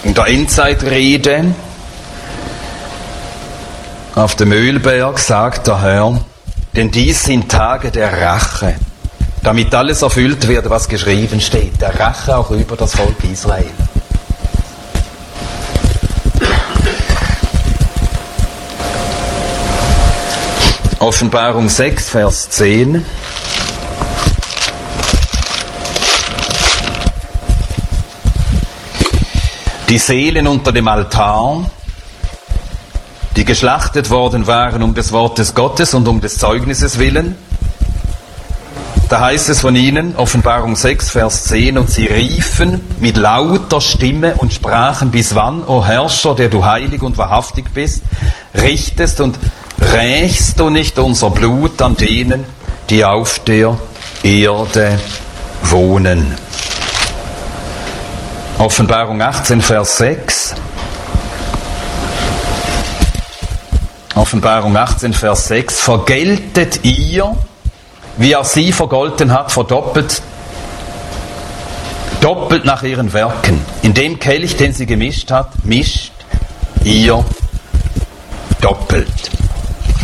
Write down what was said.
In der Endzeitrede auf dem Ölberg sagt der Herr, denn dies sind Tage der Rache, damit alles erfüllt wird, was geschrieben steht, der Rache auch über das Volk Israel. Offenbarung 6, Vers 10. Die Seelen unter dem Altar, die geschlachtet worden waren um des Wortes Gottes und um des Zeugnisses willen. Da heißt es von ihnen, Offenbarung 6, Vers 10, und sie riefen mit lauter Stimme und sprachen, bis wann, o Herrscher, der du heilig und wahrhaftig bist, richtest und rächst du nicht unser Blut an denen, die auf der Erde wohnen. Offenbarung 18, Vers 6. Offenbarung 18, Vers 6. Vergeltet ihr, wie er sie vergolten hat, verdoppelt, doppelt nach ihren Werken. In dem Kelch, den sie gemischt hat, mischt ihr doppelt.